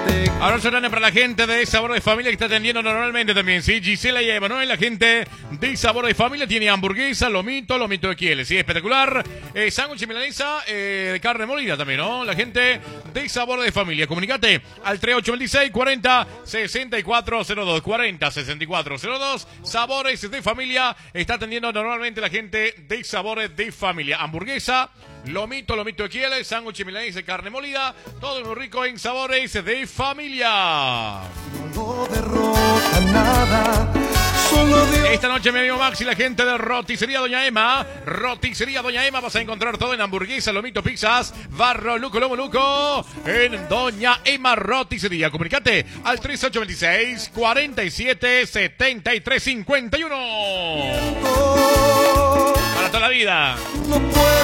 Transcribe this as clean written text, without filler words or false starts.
Abrazo grande para la gente de Sabor de Familia que está atendiendo normalmente también, ¿sí? Gisela y Emanuel, la gente de Sabor de Familia tiene hamburguesa, lomito de Kiel, ¿sí? Espectacular. Sándwich y milanesa de carne molida también, ¿no? La gente de Sabor de Familia. Comunicate al 3826 40 6402. 40 6402. Sabores de Familia está atendiendo normalmente la gente de Sabores de Familia. Hamburguesa, lomito de Kiel, sándwich y milanesa de carne molida. Todo muy rico en Sabores de Familia. No derrota nada. Esta noche mi amigo Max y la gente de Roticería Doña Emma. Roticería Doña Emma, vas a encontrar todo en hamburguesa, lomito, pizzas, barro, lomo luco en Doña Emma Roticería. Comunicate al 3826 47 73 51. Para toda la vida. No puedo